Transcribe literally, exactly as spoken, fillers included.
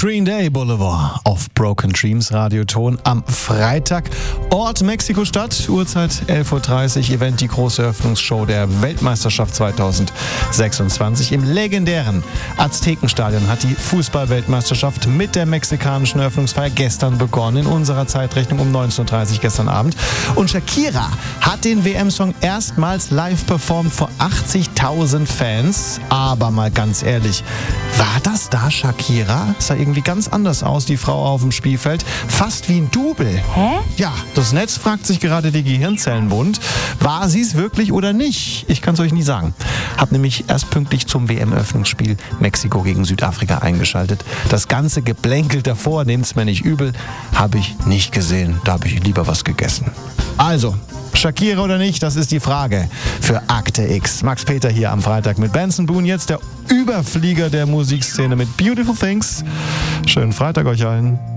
Green Day Boulevard auf Broken Dreams Radioton am Freitag. Ort Mexiko-Stadt, Uhrzeit elf Uhr dreißig, Event die große Eröffnungsshow der Weltmeisterschaft zweitausendsechsundzwanzig. Im legendären Aztekenstadion hat die Fußball-Weltmeisterschaft mit der mexikanischen Eröffnungsfeier gestern begonnen, in unserer Zeitrechnung um neunzehn Uhr dreißig gestern Abend. Und Shakira hat den W M-Song erstmals live performt vor achtzigtausend Fans. Aber mal ganz ehrlich, war das da Shakira? Sah irgendwie ganz anders aus, die Frau auf dem Spielfeld. Fast wie ein Double. Hä? Ja, das Netz fragt sich gerade die Gehirnzellen wund. War sie es wirklich oder nicht? Ich kann es euch nie sagen. Hab nämlich erst pünktlich zum W M-Eröffnungsspiel Mexiko gegen Südafrika eingeschaltet. Das ganze Geplänkel davor, nehmt's mir nicht übel, habe ich nicht gesehen. Da habe ich lieber was gegessen. Also, Shakira oder nicht, das ist die Frage für Akte X. Max Peter hier am Freitag mit Benson Boone, jetzt der Überflieger der Musikszene mit Beautiful Things. Schönen Freitag euch allen.